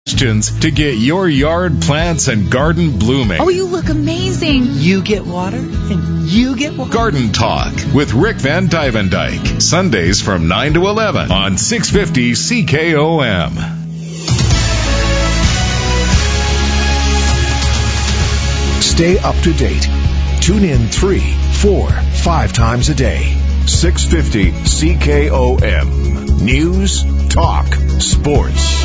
To get your yard, plants, and garden blooming. Oh, you look amazing. You get water, and you get water. Garden Talk with Rick Van Dyke. Sundays from 9 to 11 on 650 CKOM. Stay up to date. Tune in 3, 4, 5 times a day. 650 CKOM. News, talk, sports.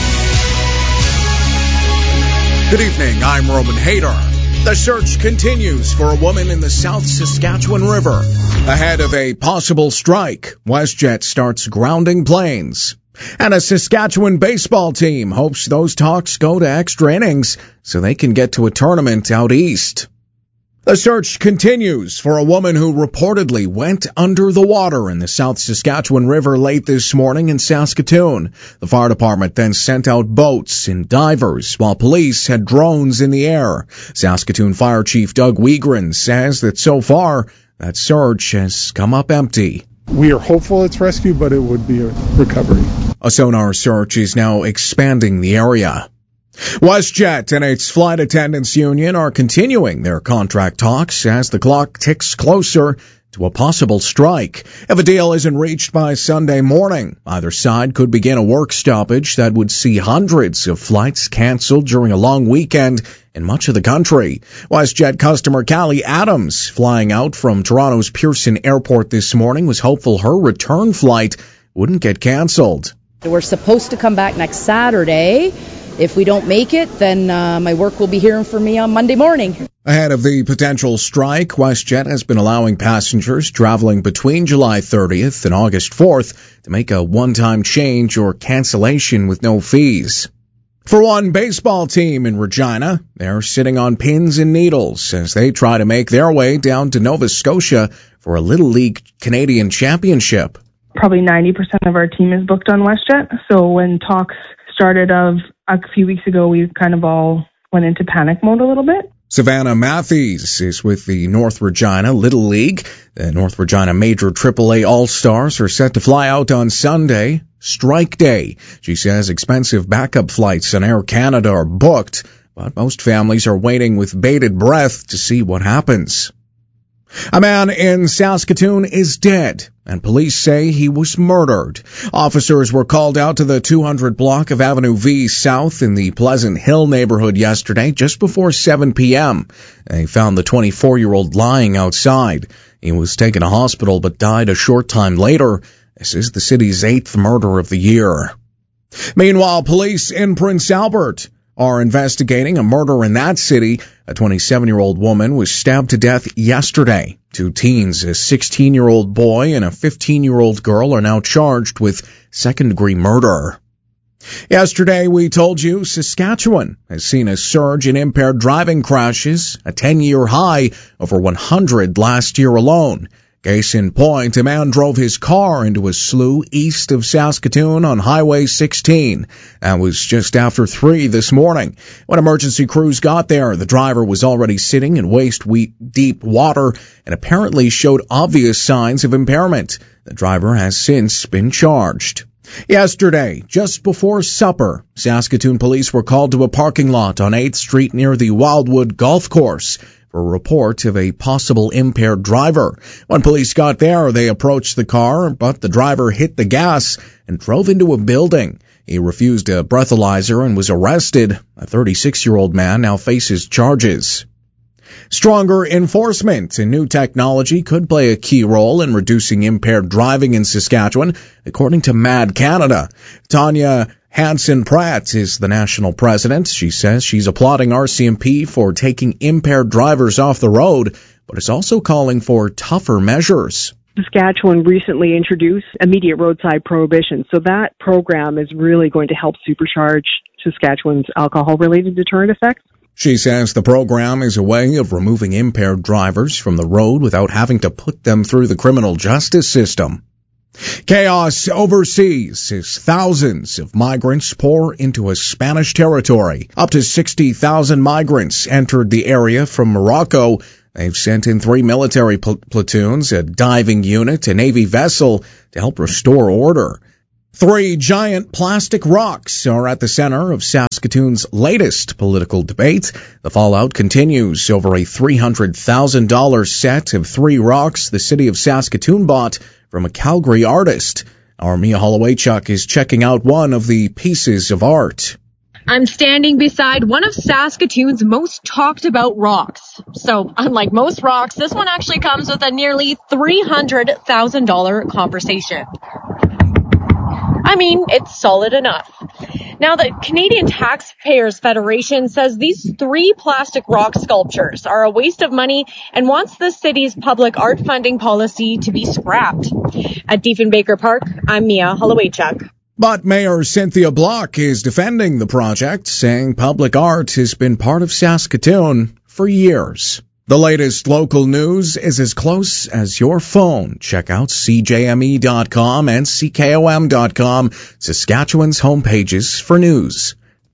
Good evening, I'm Roman Hayter. The search continues for a woman in the South Saskatchewan River. Ahead of a possible strike, WestJet starts grounding planes. And a Saskatchewan baseball team hopes those talks go to extra innings so they can get to a tournament out east. The search continues for a woman who reportedly went under the water in the South Saskatchewan River late this morning in Saskatoon. The fire department then sent out boats and divers while police had drones in the air. Saskatoon Fire Chief Doug Wiegren says that so far that search has come up empty. We are hopeful it's rescue, but it would be a recovery. A sonar search is now expanding the area. WestJet and its flight attendants union are continuing their contract talks as the clock ticks closer to a possible strike. If a deal isn't reached by Sunday morning, either side could begin a work stoppage that would see hundreds of flights canceled during a long weekend in much of the country. WestJet customer Callie Adams, flying out from Toronto's Pearson Airport this morning, was hopeful her return flight wouldn't get canceled. We're supposed to come back next Saturday. If we don't make it, then my work will be hearing from me on Monday morning. Ahead of the potential strike, WestJet has been allowing passengers traveling between July 30th and August 4th to make a one-time change or cancellation with no fees. For one baseball team in Regina, they're sitting on pins and needles as they try to make their way down to Nova Scotia for a Little League Canadian Championship. Probably 90% of our team is booked on WestJet, so when talks started a few weeks ago, we kind of all went into panic mode a little bit. Savannah Matthews is with the North Regina Little League. The North Regina Major AAA All-Stars are set to fly out on Sunday, Strike Day. She says expensive backup flights on Air Canada are booked, but most families are waiting with bated breath to see what happens. A man in Saskatoon is dead, and police say he was murdered. Officers were called out to the 200 block of Avenue V South in the Pleasant Hill neighborhood yesterday, just before 7 p.m. They found the 24-year-old lying outside. He was taken to hospital but died a short time later. This is the city's 8th murder of the year. Meanwhile, police in Prince Albert are investigating a murder in that city. A 27-year-old woman was stabbed to death yesterday. Two teens, a 16-year-old boy and a 15-year-old girl, are now charged with second-degree murder. Yesterday, we told you Saskatchewan has seen a surge in impaired driving crashes, a 10-year high, over 100 last year alone. Case in point, a man drove his car into a slough east of Saskatoon on Highway 16. That was just after 3 this morning. When emergency crews got there, the driver was already sitting in waist-deep water and apparently showed obvious signs of impairment. The driver has since been charged. Yesterday, just before supper, Saskatoon police were called to a parking lot on 8th Street near the Wildwood Golf Course for a report of a possible impaired driver. When police got there, they approached the car, but the driver hit the gas and drove into a building. He refused a breathalyzer and was arrested. A 36-year-old man now faces charges. Stronger enforcement and new technology could play a key role in reducing impaired driving in Saskatchewan, according to MAD Canada. Tanya Hansen-Pratt is the national president. She says she's applauding RCMP for taking impaired drivers off the road, but is also calling for tougher measures. Saskatchewan recently introduced immediate roadside prohibition, so that program is really going to help supercharge Saskatchewan's alcohol-related deterrent effect. She says the program is a way of removing impaired drivers from the road without having to put them through the criminal justice system. Chaos overseas as thousands of migrants pour into a Spanish territory. Up to 60,000 migrants entered the area from Morocco. They've sent in 3 military platoons, a diving unit, a Navy vessel to help restore order. 3 giant plastic rocks are at the center of Saskatoon's latest political debate. The fallout continues over a $300,000 set of 3 rocks the city of Saskatoon bought from a Calgary artist. Our Mia Hollowaychuk is checking out one of the pieces of art. I'm standing beside one of Saskatoon's most talked about rocks. So, unlike most rocks, this one actually comes with a nearly $300,000 compensation. I mean, it's solid enough. Now, the Canadian Taxpayers Federation says these 3 plastic rock sculptures are a waste of money and wants the city's public art funding policy to be scrapped. At Diefenbaker Park, I'm Mia Hollowaychuk. But Mayor Cynthia Block is defending the project, saying public art has been part of Saskatoon for years. The latest local news is as close as your phone. Check out CJME.com and CKOM.com, Saskatchewan's homepages for news.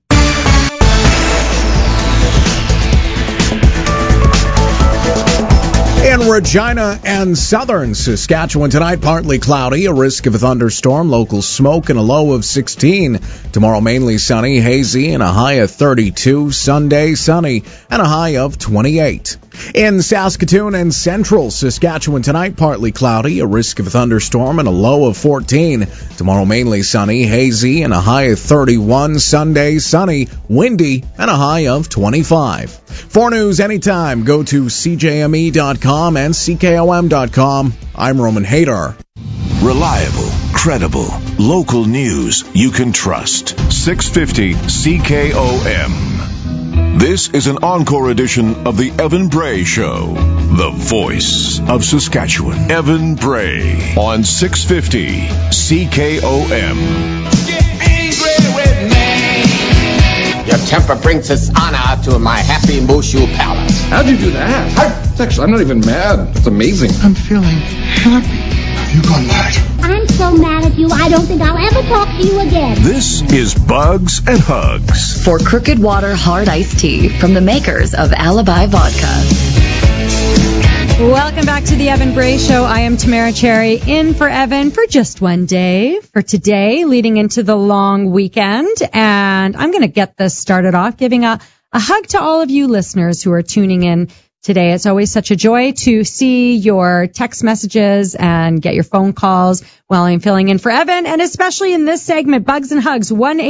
In Regina and southern Saskatchewan tonight, partly cloudy, a risk of a thunderstorm, local smoke, and a low of 16. Tomorrow, mainly sunny, hazy, and a high of 32. Sunday, sunny, and a high of 28. In Saskatoon and central Saskatchewan tonight, partly cloudy, a risk of a thunderstorm, and a low of 14. Tomorrow, mainly sunny, hazy, and a high of 31. Sunday, sunny, windy, and a high of 25. For news anytime, go to CJME.com and CKOM.com. I'm Roman Hadar. Reliable, credible, local news you can trust. 650 CKOM. This is an encore edition of the Evan Bray Show, the voice of Saskatchewan. Evan Bray on 650 CKOM. Get angry with me. Your temper brings dishonor to my happy Mushu palace. How'd you do that? I'm not even mad. It's amazing. I'm feeling happy. You gone mad. I'm so mad at you, I don't think I'll ever talk to you again. This is Bugs and Hugs. For Crooked Water Hard Iced Tea from the makers of Alibi Vodka. Welcome back to the Evan Bray Show. I am Tamara Cherry, in for Evan for just one day. For today, leading into the long weekend. And I'm going to get this started off, giving a hug to all of you listeners who are tuning in today. It's always such a joy to see your text messages and get your phone calls while I'm filling in for Evan, and especially in this segment, Bugs and Hugs,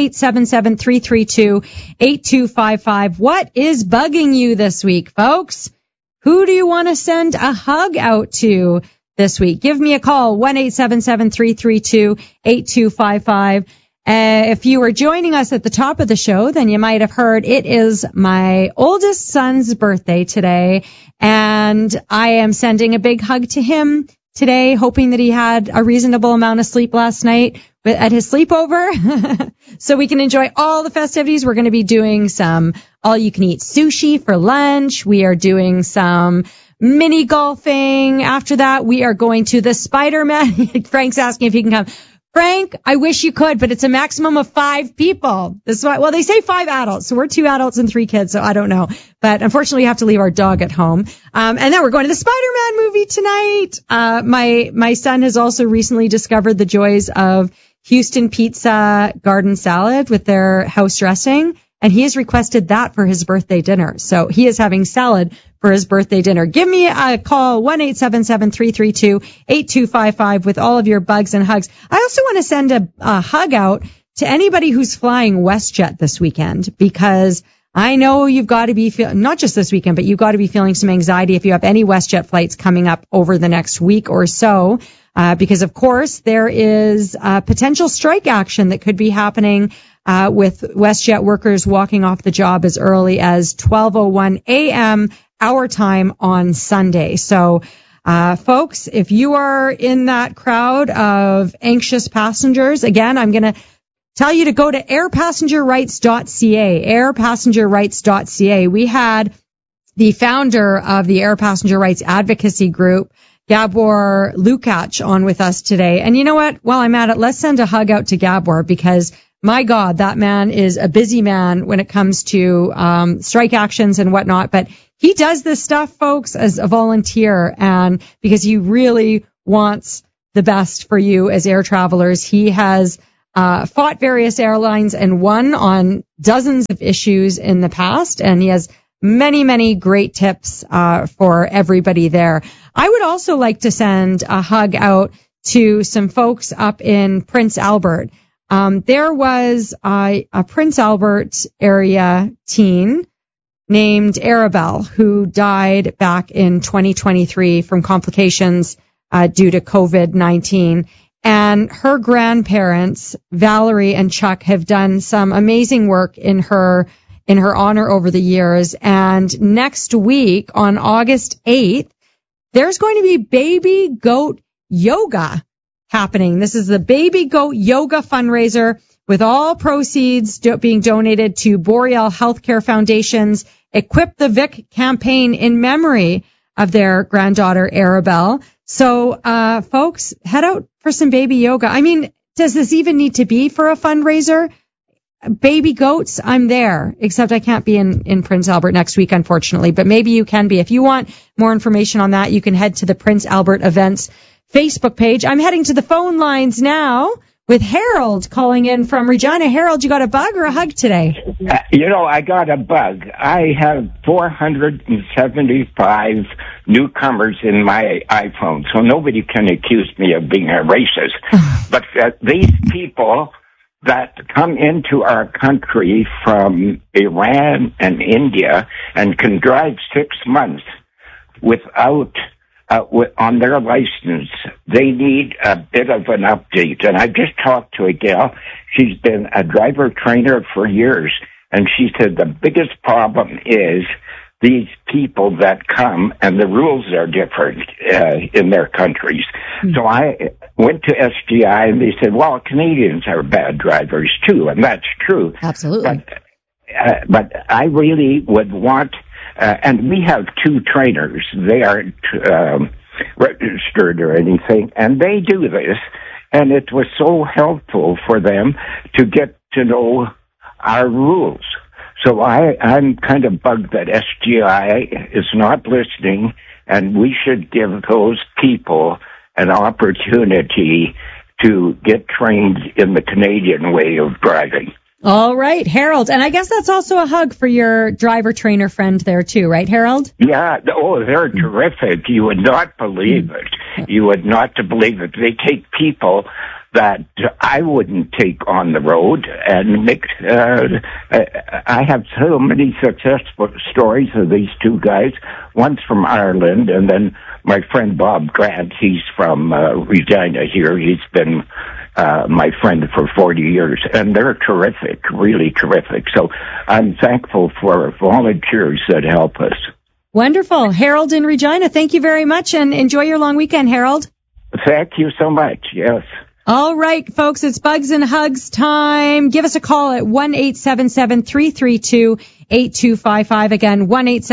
1-877-332-8255. What is bugging you this week, folks? Who do you want to send a hug out to this week? Give me a call, 1-877-332-8255. If you were joining us at the top of the show, then you might have heard it is my oldest son's birthday today, and I am sending a big hug to him today, hoping that he had a reasonable amount of sleep last night at his sleepover so we can enjoy all the festivities. We're going to be doing some all-you-can-eat sushi for lunch. We are doing some mini golfing. After that, we are going to the Spider-Man. Frank's asking if he can come. Frank, I wish you could, but it's a maximum of 5 people. This is why, well, they say 5 adults, so we're 2 adults and 3 kids, so I don't know. But unfortunately, we have to leave our dog at home. And then we're going to the Spider-Man movie tonight. My son has also recently discovered the joys of Houston Pizza garden salad with their house dressing, and he has requested that for his birthday dinner. So he is having salad for his birthday dinner. Give me a call, 1-877-332-8255 with all of your bugs and hugs. I also want to send a hug out to anybody who's flying WestJet this weekend, because I know you've got to be not just this weekend, but you've got to be feeling some anxiety if you have any WestJet flights coming up over the next week or so, because of course there is potential strike action that could be happening with WestJet workers walking off the job as early as 12:01 a.m. our time on Sunday. So, folks, if you are in that crowd of anxious passengers, again, I'm going to tell you to go to airpassengerrights.ca, airpassengerrights.ca. We had the founder of the Air Passenger Rights Advocacy Group, Gabor Lukács, on with us today. And you know what? While I'm at it, let's send a hug out to Gabor, because my God, that man is a busy man when it comes to strike actions and whatnot. But he does this stuff, folks, as a volunteer, and because he really wants the best for you as air travelers. He has fought various airlines and won on dozens of issues in the past, and he has many, many great tips for everybody there. I would also like to send a hug out to some folks up in Prince Albert. There was a Prince Albert area teen named Arabelle who died back in 2023 from complications due to COVID-19. And her grandparents, Valerie and Chuck, have done some amazing work in her honor over the years. And next week, on August 8th, there's going to be Baby Goat Yoga happening. This is the Baby Goat Yoga fundraiser, with all proceeds being donated to Boreal Healthcare Foundation's Equip the Vic campaign in memory of their granddaughter, Arabelle. So, folks, head out for some baby yoga. I mean, does this even need to be for a fundraiser? Baby goats, I'm there, except I can't be in Prince Albert next week, unfortunately, but maybe you can be. If you want more information on that, you can head to the Prince Albert Events Facebook page. I'm heading to the phone lines now with Harold calling in from Regina. Harold, you got a bug or a hug today? I got a bug. I have 475 newcomers in my iPhone, so nobody can accuse me of being a racist. But these people that come into our country from Iran and India and can drive 6 months without on their license, they need a bit of an update. And I just talked to a gal. She's been a driver trainer for years, and she said the biggest problem is these people that come, and the rules are different in their countries. Mm-hmm. So I went to SGI, and they said, well, Canadians are bad drivers too, and that's true. Absolutely. But I really would want... and we have 2 trainers. They aren't registered or anything, and they do this, and it was so helpful for them to get to know our rules. So I'm kind of bugged that SGI is not listening, and we should give those people an opportunity to get trained in the Canadian way of driving. All right, Harold. And I guess that's also a hug for your driver trainer friend there too, right, Harold? Yeah. Oh, they're terrific. You would not believe it. You would not believe it. They take people that I wouldn't take on the road and mix. I have so many successful stories of these 2 guys. One's from Ireland, and then my friend Bob Grant, he's from Regina here. He's been my friend for 40 years, and they're terrific, really terrific. So I'm thankful for volunteers that help us. Wonderful. Harold in Regina, thank you very much, and enjoy your long weekend, Harold. Thank you so much, yes. All right, folks, it's Bugs and Hugs time. Give us a call at 1-877-332-8255. Again,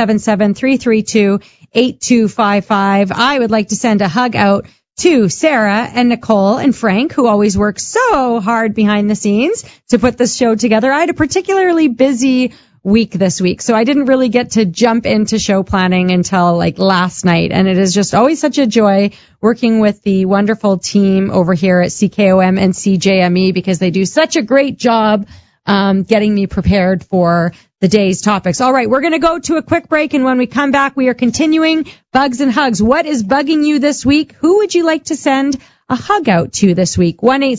1-877-332-8255. I would like to send a hug out to Sarah and Nicole and Frank, who always work so hard behind the scenes to put this show together. I had a particularly busy week this week, so I didn't really get to jump into show planning until last night. And it is just always such a joy working with the wonderful team over here at CKOM and CJME, because they do such a great job getting me prepared for the day's topics. All right, we're going to go to a quick break, and when we come back, we are continuing Bugs and Hugs. What is bugging you this week? Who would you like to send a hug out to this week?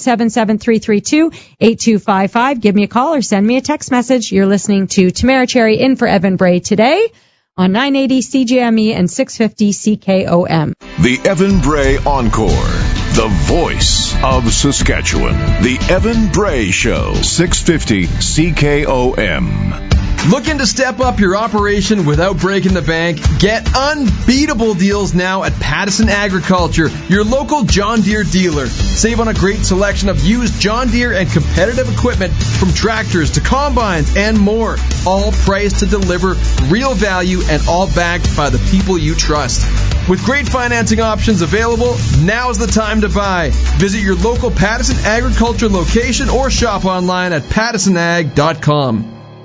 1-877-332-8255. Give me a call or send me a text message. You're listening to Tamara Cherry in for Evan Bray today on 980 CJME and 650 CKOM. The Evan Bray Encore. The voice of Saskatchewan. The Evan Bray Show. 650 CKOM. Looking to step up your operation without breaking the bank? Get unbeatable deals now at Pattison Agriculture, your local John Deere dealer. Save on a great selection of used John Deere and competitive equipment, from tractors to combines and more. All priced to deliver real value and all backed by the people you trust. With great financing options available, now's the time to buy. Visit your local Pattison Agriculture location or shop online at pattisonag.com.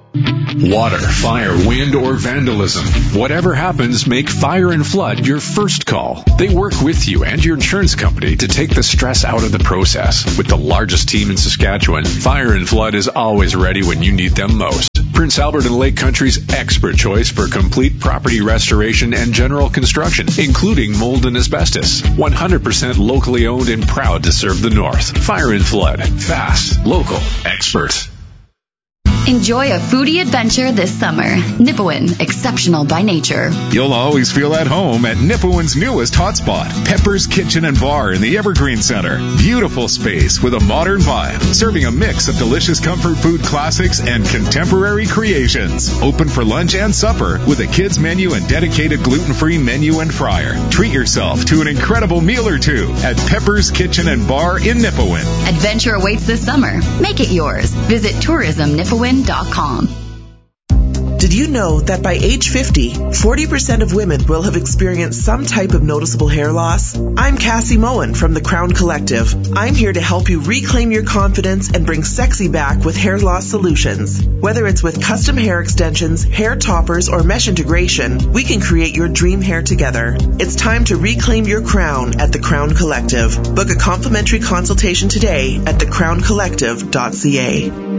Water, fire, wind, or vandalism. Whatever happens, make Fire and Flood your first call. They work with you and your insurance company to take the stress out of the process. With the largest team in Saskatchewan, Fire and Flood is always ready when you need them most. Prince Albert and Lake Country's expert choice for complete property restoration and general construction, including mold and asbestos. 100% locally owned and proud to serve the North. Fire and Flood. Fast, local, expert. Enjoy a foodie adventure this summer. Nipawin, exceptional by nature. You'll always feel at home at Nipawin's newest hotspot, Pepper's Kitchen and Bar in the Evergreen Center. Beautiful space with a modern vibe, serving a mix of delicious comfort food classics and contemporary creations. Open for lunch and supper with a kids menu and dedicated gluten-free menu and fryer. Treat yourself to an incredible meal or two at Pepper's Kitchen and Bar in Nipawin. Adventure awaits this summer. Make it yours. Visit tourismnipawin.com. Did you know that by age 50, 40% of women will have experienced some type of noticeable hair loss? I'm Cassie Moen from the Crown Collective. I'm here to help you reclaim your confidence and bring sexy back with hair loss solutions. Whether it's with custom hair extensions, hair toppers, or mesh integration, we can create your dream hair together. It's time to reclaim your crown at the Crown Collective. Book a complimentary consultation today at thecrowncollective.ca.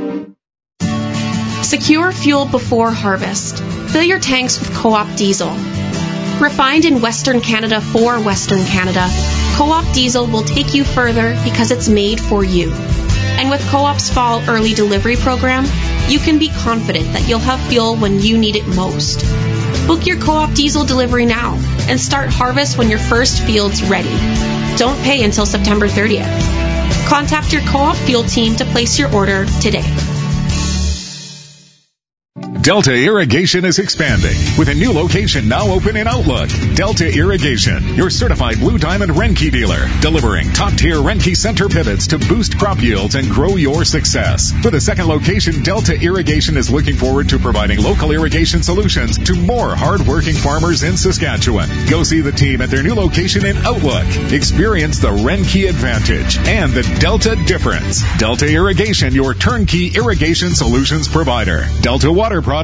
Secure fuel before harvest. Fill your tanks with Co-op diesel. Refined in Western Canada for Western Canada, Co-op diesel will take you further because it's made for you. And with Co-op's fall early delivery program, you can be confident that you'll have fuel when you need it most. Book your Co-op diesel delivery now and start harvest when your first field's ready. Don't pay until September 30th. Contact your Co-op fuel team to place your order today. Delta Irrigation is expanding with a new location now open in Outlook. Delta Irrigation, your certified Blue Diamond Renke dealer, delivering top-tier Renke center pivots to boost crop yields and grow your success. For the second location, Delta Irrigation is looking forward to providing local irrigation solutions to more hard-working farmers in Saskatchewan. Go see the team at their new location in Outlook. Experience the Renke advantage and the Delta difference. Delta Irrigation, your turnkey irrigation solutions provider. DeltaWaterProducts.com.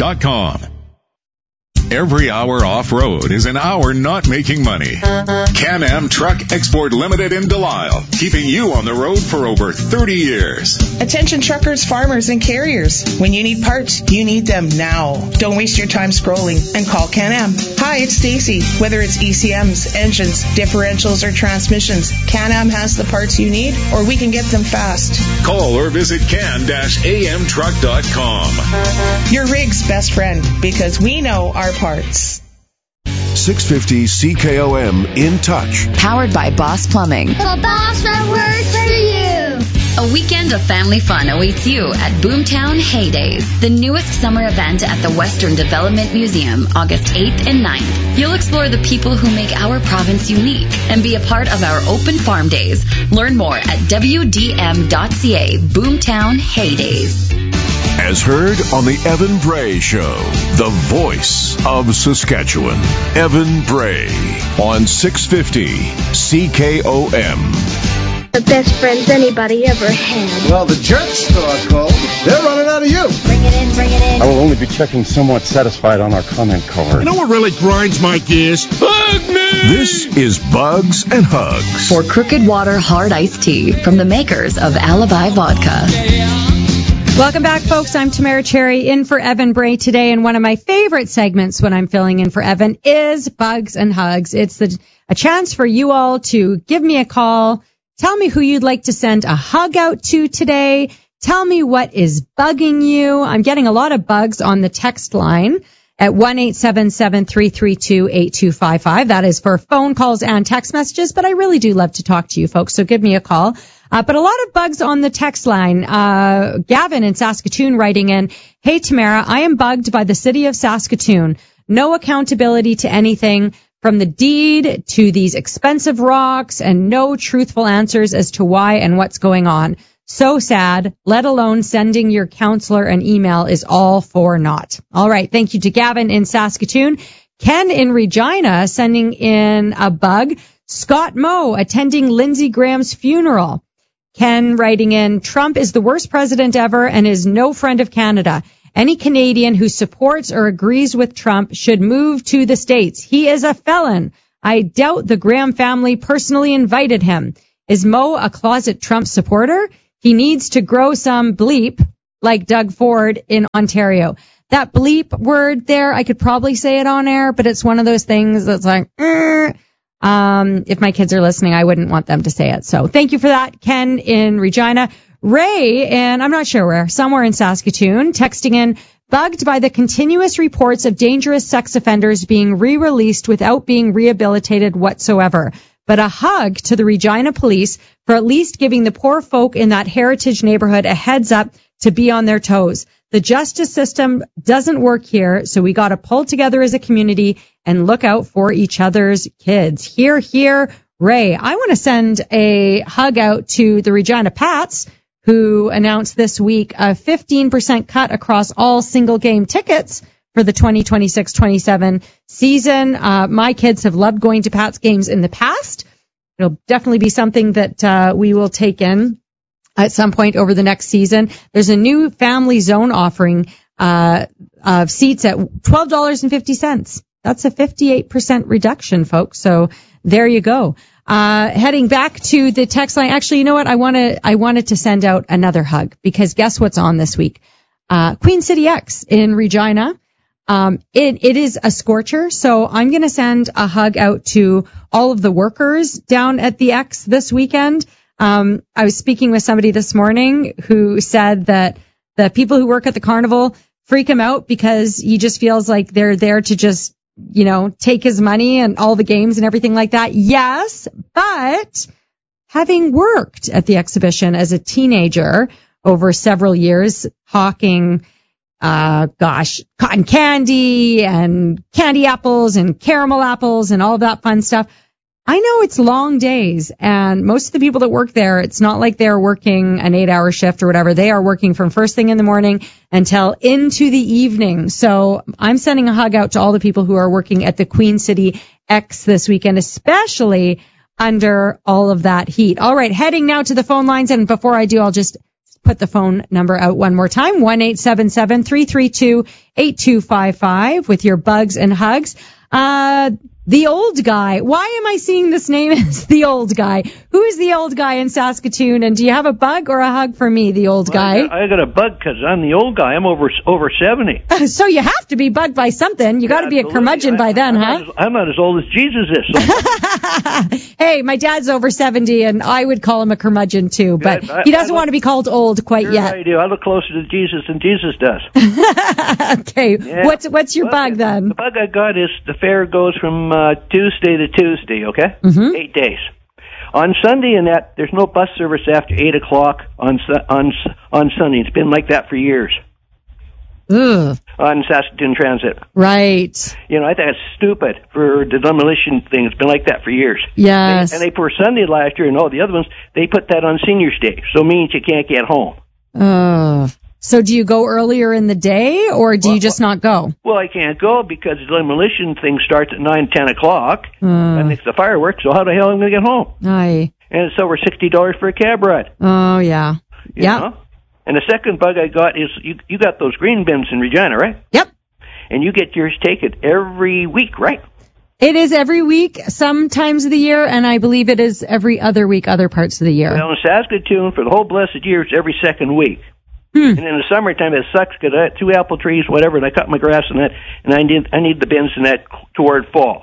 Every hour off-road is an hour not making money. Can-Am Truck Export Limited in Delisle, keeping you on the road for over 30 years. Attention truckers, farmers, and carriers. When you need parts, you need them now. Don't waste your time scrolling and call Can-Am. Hi, it's Stacy. Whether it's ECMs, engines, differentials, or transmissions, Can-Am has the parts you need, or we can get them fast. Call or visit can-amtruck.com. Your rig's best friend, because we know our parts. 650 CKOM In Touch. Powered by Boss Plumbing. The boss that works for you. A weekend of family fun awaits you at Boomtown Heydays, the newest summer event at the Western Development Museum, August 8th and 9th. You'll explore the people who make our province unique and be a part of our open farm days. Learn more at WDM.ca. Boomtown Heydays. As heard on the Evan Bray Show, the voice of Saskatchewan. Evan Bray on 650 CKOM. The best friends anybody ever had. Well, the Jets are cold. They're running out of you. Bring it in, bring it in. I will only be checking somewhat satisfied on our comment card. You know what really grinds my gears? Hug me! This is Bugs and Hugs. For Crooked Water Hard Iced Tea from the makers of Alibi Vodka. Welcome back, folks. I'm Tamara Cherry in for Evan Bray today, and one of my favorite segments when I'm filling in for Evan is Bugs and Hugs. It's a chance for you all to give me a call. Tell me who you'd like to send a hug out to today. Tell me what is bugging you. I'm getting a lot of bugs on the text line at 1-877-332-8255. That is for phone calls and text messages, but I really do love to talk to you folks, so give me a call. But a lot of bugs on the text line. Gavin in Saskatoon writing in, "Hey Tamara, I am bugged by the city of Saskatoon. No accountability to anything from the deed to these expensive rocks and no truthful answers as to why and what's going on. So sad, let alone sending your counselor an email is all for naught." All right. Thank you to Gavin in Saskatoon. Ken in Regina sending in a bug. Scott Moe attending Lindsey Graham's funeral. Ken writing in, "Trump is the worst president ever and is no friend of Canada. Any Canadian who supports or agrees with Trump should move to the States. He is a felon. I doubt the Graham family personally invited him. Is Mo a closet Trump supporter? He needs to grow some bleep like Doug Ford in Ontario. That bleep word there, I could probably say it on air, but it's one of those things that's like, if my kids are listening, I wouldn't want them to say it. So thank you for that, Ken in Regina. Ray, and I'm not sure where, somewhere in Saskatoon, texting in, bugged by the continuous reports of dangerous sex offenders being re-released without being rehabilitated whatsoever. But a hug to the Regina police for at least giving the poor folk in that heritage neighborhood a heads up to be on their toes. The justice system doesn't work here, so we got to pull together as a community and look out for each other's kids. Hear, hear, Ray. I want to send a hug out to the Regina Pats, who announced this week a 15% cut across all single game tickets for the 2026-27 season. My kids have loved going to Pats games in the past. It'll definitely be something that we will take in at some point over the next season. There's a new family zone offering of seats at $12.50. That's a 58% reduction, folks. So there you go. Heading back to the text line. Actually, you know what? I wanted to send out another hug because guess what's on this week? Queen City X in Regina. It is a scorcher. So I'm going to send a hug out to all of the workers down at the X this weekend. I was speaking with somebody this morning who said that the people who work at the carnival freak him out because he just feels like they're there to just, take his money and all the games and everything like that. Yes, but having worked at the exhibition as a teenager over several years, hawking, cotton candy and candy apples and caramel apples and all that fun stuff, I know it's long days, and most of the people that work there, it's not like they're working an 8-hour shift or whatever. They are working from first thing in the morning until into the evening. So I'm sending a hug out to all the people who are working at the Queen City X this weekend, especially under all of that heat. All right, heading now to the phone lines, and before I do, I'll just put the phone number out one more time, 1-877-332-8255 with your bugs and hugs. The old guy. Why am I seeing this name as the old guy? Who is the old guy in Saskatoon? And do you have a bug or a hug for me, the old guy? I got a bug because I'm the old guy. I'm over 70. So you have to be bugged by something. You got to be a curmudgeon by then, huh? I'm not as old as Jesus is. So. Hey, my dad's over 70, and I would call him a curmudgeon too, but he doesn't want to be called old quite yet. I do. I look closer to Jesus than Jesus does. Okay. Yeah. What's your bug then? The bug I got is the fair goes from Tuesday to Tuesday, okay? 8 days. On Sunday and that, there's no bus service after 8 o'clock on Sunday. It's been like that for years. Ugh. On Saskatoon Transit. Right. I think it's stupid for the demolition thing. It's been like that for years. Yes. And they put Sunday last year and all the other ones, they put that on Senior's Day. So it means you can't get home. So do you go earlier in the day, or do you just not go? Well, I can't go because the demolition thing starts at 9, 10 o'clock, and it's the fireworks, so how the hell am I going to get home? Aye. And it's over $60 for a cab ride. Oh, yeah. You know? And the second bug I got is, you got those green bins in Regina, right? Yep. And you get yours taken every week, right? It is every week, some times of the year, and I believe it is every other week, other parts of the year. Well, in Saskatoon, for the whole blessed year, it's every second week. And in the summertime, it sucks because I had 2 apple trees, whatever, and I cut my grass and that, and I need the bins in that toward fall.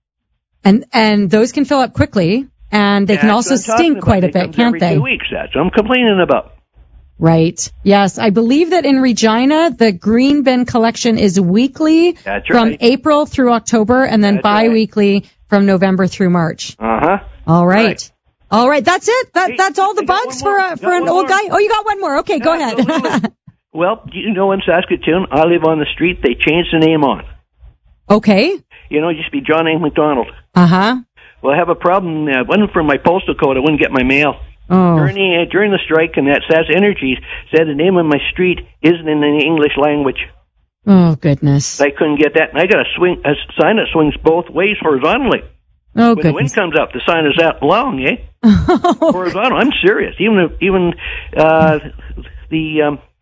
And those can fill up quickly, and they can also stink quite a bit, can't they? Every 2 weeks, that's what I'm complaining about. Right. Yes, I believe that in Regina, the green bin collection is weekly from April through October, and then bi-weekly from November through March. All right. All right, that's it. That's all the bugs for an old guy. Oh, you got one more. Okay, go ahead. Well, in Saskatoon, I live on the street they changed the name on. Okay. It used to be John A. McDonald. Well, I have a problem. It wasn't for my postal code. I wouldn't get my mail. Oh. During the strike, and that SAS Energy said the name of my street isn't in the English language. Oh, goodness. I couldn't get that, and I got a sign that swings both ways horizontally. Oh, when the wind comes up, the sign is that long, eh? Horizontal. I'm serious. Even the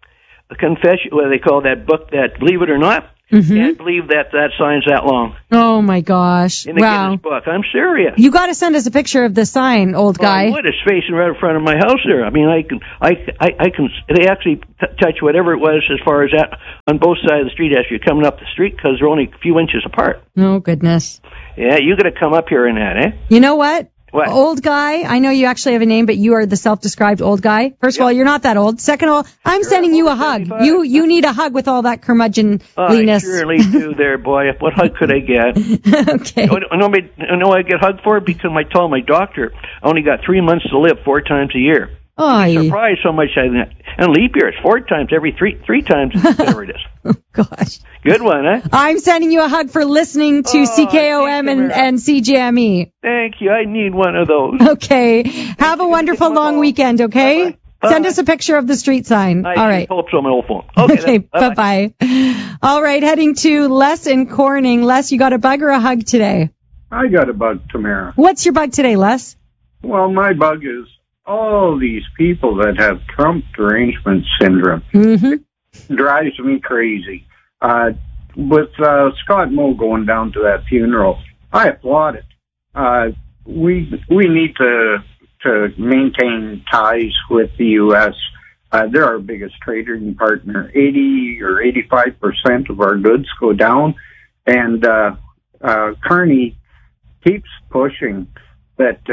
confession, what they call that book, that Believe It or Not. Can't believe that sign's that long. Oh my gosh! In the Guinness book, I'm serious. You got to send us a picture of the sign, old guy. I would. It's facing right in front of my house there. I mean, I can. They actually touch whatever it was as far as that on both sides of the street as you're coming up the street because they're only a few inches apart. Oh goodness! Yeah, you got to come up here in that, eh? You know what? What? Old guy, I know you actually have a name, but you are the self-described old guy. First of all, you're not that old. Second of all, I'm sending you a hug. You need a hug with all that curmudgeonliness. I surely do there, boy. What hug could I get? Okay. I know I get hugged for it because I told my doctor I only got 3 months to live 4 times a year. Oh, I'm surprised so much. And leap year, it's 4 times every three times, whatever it is. Oh, gosh. Good one, huh? I'm sending you a hug for listening to CKOM and CJME. Thank you. I need one of those. Okay. Have a wonderful long weekend, okay? Bye-bye. Bye. Send us a picture of the street sign. All right. I hope so on my old phone. Okay, bye-bye. All right, heading to Les in Corning. Les, you got a bug or a hug today? I got a bug, Tamara. What's your bug today, Les? Well, my bug is all these people that have Trump derangement syndrome. Mm-hmm. Drives me crazy. With Scott Moe going down to that funeral, I applaud it. We need to maintain ties with the U.S. They're our biggest trading partner. 80 or 85% of our goods go down, and Carney keeps pushing that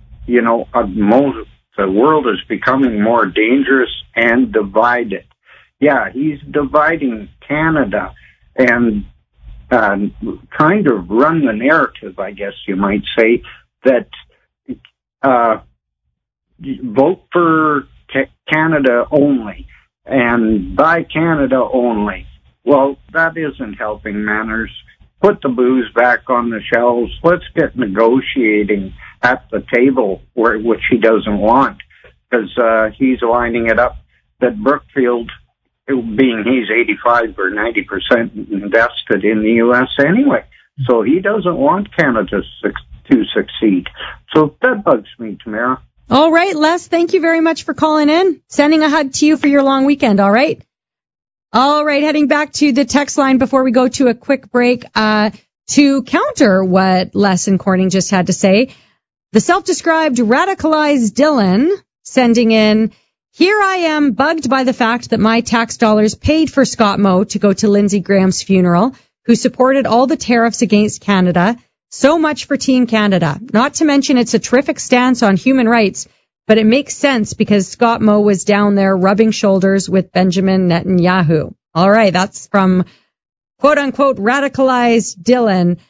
the world is becoming more dangerous and divided. Yeah, he's dividing Canada and trying to run the narrative, I guess you might say, that vote for Canada only and buy Canada only. Well, that isn't helping matters. Put the booze back on the shelves. Let's get negotiating at the table, which he doesn't want, because he's lining it up that Brookfield, being he's 85 or 90% invested in the U.S. anyway, so he doesn't want Canada to succeed. So that bugs me, Tamara. All right, Les, thank you very much for calling in. Sending a hug to you for your long weekend, all right? All right, heading back to the text line before we go to a quick break. To counter what Les in Corning just had to say, the self-described radicalized Dylan sending in, here I am bugged by the fact that my tax dollars paid for Scott Moe to go to Lindsey Graham's funeral, who supported all the tariffs against Canada. So much for Team Canada. Not to mention it's a terrific stance on human rights, but it makes sense because Scott Moe was down there rubbing shoulders with Benjamin Netanyahu. All right, that's from quote-unquote radicalized Dylan.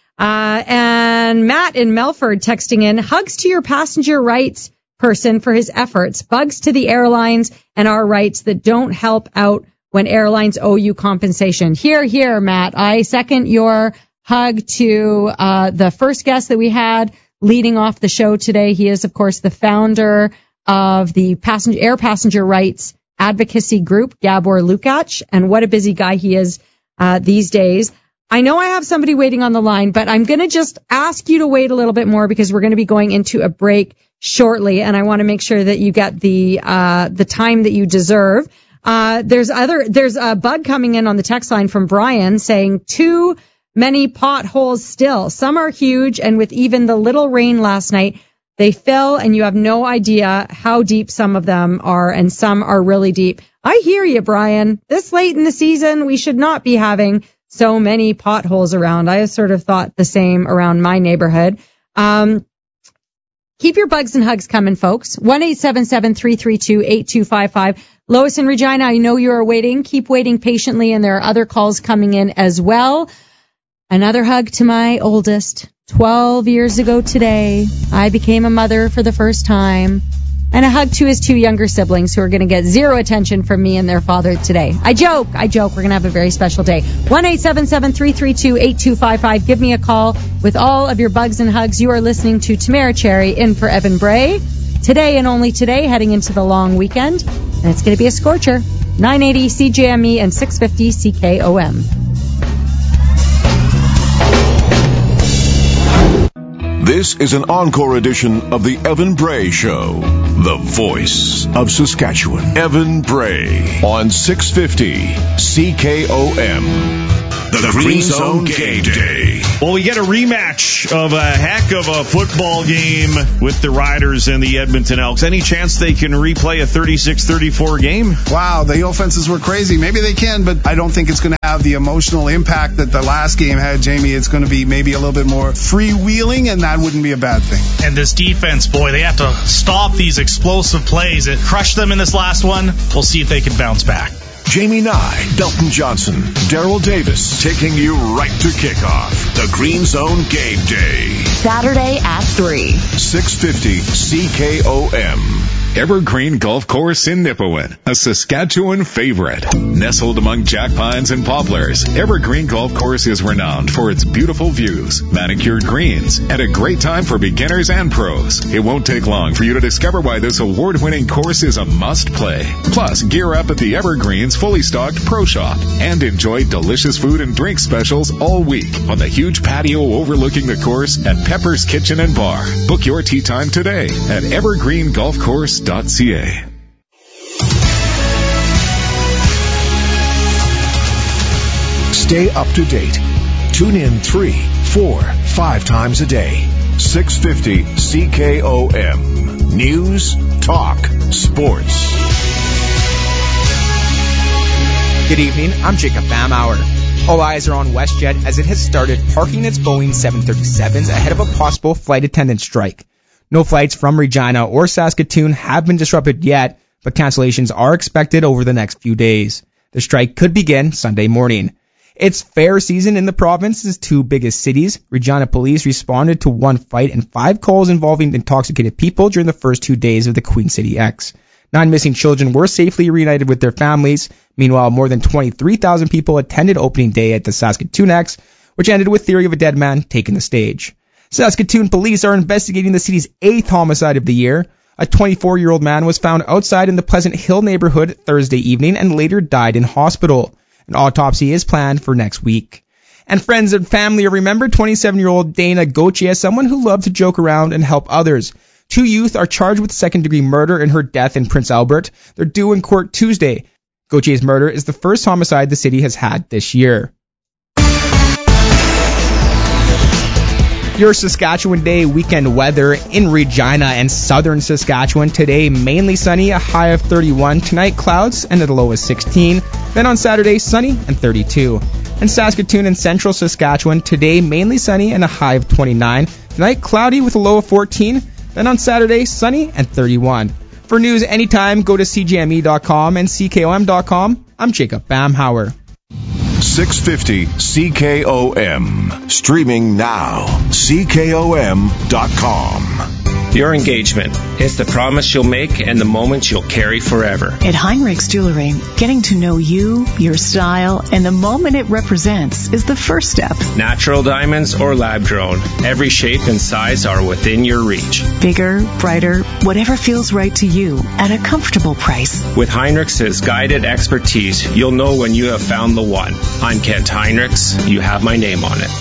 And Matt in Melford texting in, hugs to your passenger rights person for his efforts, bugs to the airlines and our rights that don't help out when airlines owe you compensation. Here, Matt. I second your hug to the first guest that we had leading off the show today. He is, of course, the founder of the air passenger rights advocacy group, Gabor Lukács, and what a busy guy he is these days. I know I have somebody waiting on the line, but I'm going to just ask you to wait a little bit more because we're going to be going into a break shortly, and I want to make sure that you get the time that you deserve. There's a bug coming in on the text line from Brian saying too many potholes still. Some are huge, and with even the little rain last night, they fill, and you have no idea how deep some of them are, and some are really deep. I hear you, Brian. This late in the season, we should not be having so many potholes around. I sort of thought the same around my neighborhood. Keep your bugs and hugs coming, folks. 1-877-332-8255. Lois and Regina, I know you are waiting. Keep waiting patiently, and there are other calls coming in as well. Another hug to my oldest. 12 years ago today, I became a mother for the first time. And a hug to his 2 younger siblings who are going to get zero attention from me and their father today. I joke. We're going to have a very special day. 1-877-332-8255. Give me a call with all of your bugs and hugs. You are listening to Tamara Cherry in for Evan Bray. Today and only today, heading into the long weekend. And it's going to be a scorcher. 980 CJME and 650 CKOM. This is an encore edition of the Evan Bray Show, the voice of Saskatchewan. Evan Bray on 650 CKOM. The Green Zone Game Day. Well, we get a rematch of a heck of a football game with the Riders and the Edmonton Elks. Any chance they can replay a 36-34 game? Wow, the offenses were crazy. Maybe they can, but I don't think it's going to have the emotional impact that the last game had, Jamie. It's going to be maybe a little bit more freewheeling, and that wouldn't be a bad thing. And this defense, boy, they have to stop these explosive plays. It crushed them in this last one. We'll see if they can bounce back. Jamie Nye, Dalton Johnson, Daryl Davis, taking you right to kickoff. The Green Zone Game Day. Saturday at 3. 650 CKOM. Evergreen Golf Course in Nipawin, a Saskatchewan favorite. Nestled among jack pines and poplars, Evergreen Golf Course is renowned for its beautiful views, manicured greens, and a great time for beginners and pros. It won't take long for you to discover why this award-winning course is a must-play. Plus, gear up at the Evergreen's fully stocked Pro Shop and enjoy delicious food and drink specials all week on the huge patio overlooking the course at Pepper's Kitchen and Bar. Book your tee time today at evergreengolfcourse.ca. Stay up to date. Tune in 3, 4, 5 times a day. 650 CKOM. News, talk, sports. Good evening, I'm Jacob Bamauer. All eyes are on WestJet as it has started parking its Boeing 737s ahead of a possible flight attendant strike. No flights from Regina or Saskatoon have been disrupted yet, but cancellations are expected over the next few days. The strike could begin Sunday morning. It's fair season in the province's two biggest cities. Regina police responded to one fight and 5 calls involving intoxicated people during the first 2 days of the Queen City X. 9 missing children were safely reunited with their families. Meanwhile, more than 23,000 people attended opening day at the Saskatoon X, which ended with Theory of a Dead Man taking the stage. Saskatoon police are investigating the city's 8th homicide of the year. A 24-year-old man was found outside in the Pleasant Hill neighborhood Thursday evening and later died in hospital. An autopsy is planned for next week. And friends and family are remembered 27-year-old Dana Gauthier as someone who loved to joke around and help others. 2 youth are charged with second-degree murder in her death in Prince Albert. They're due in court Tuesday. Gauthier's murder is the first homicide the city has had this year. Your Saskatchewan Day weekend weather in Regina and southern Saskatchewan. Today, mainly sunny, a high of 31. Tonight, clouds and at a low of 16. Then on Saturday, sunny and 32. And Saskatoon and central Saskatchewan, today, mainly sunny and a high of 29. Tonight, cloudy with a low of 14. Then on Saturday, sunny and 31. For news anytime, go to cjme.com and ckom.com. I'm Jacob Bamhauer. 650 CKOM. Streaming now. CKOM.com. Your engagement is the promise you'll make and the moments you'll carry forever. At Heinrichs Jewelry, getting to know you, your style, and the moment it represents is the first step. Natural diamonds or lab-grown, every shape and size are within your reach. Bigger, brighter, whatever feels right to you at a comfortable price. With Heinrichs' guided expertise, you'll know when you have found the one. I'm Kent Heinrichs. You have my name on it.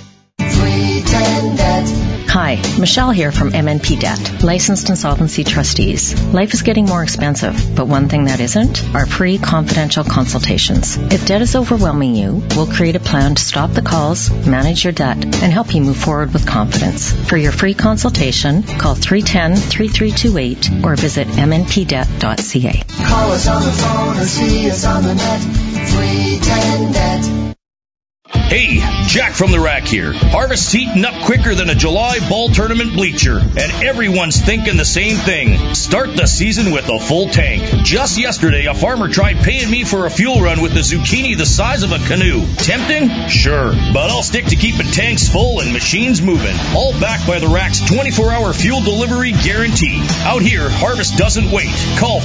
Hi, Michelle here from MNP Debt, licensed insolvency trustees. Life is getting more expensive, but one thing that isn't are free confidential consultations. If debt is overwhelming you, we'll create a plan to stop the calls, manage your debt, and help you move forward with confidence. For your free consultation, call 310-3328 or visit mnpdebt.ca. Call us on the phone or see us on the net. 310 Debt. Hey, Jack from the Rack here. Harvest's heating up quicker than a July ball tournament bleacher, and everyone's thinking the same thing. Start the season with a full tank. Just yesterday, a farmer tried paying me for a fuel run with a zucchini the size of a canoe. Tempting? Sure, but I'll stick to keeping tanks full and machines moving. All backed by the Rack's 24-hour fuel delivery guarantee. Out here, Harvest doesn't wait. Call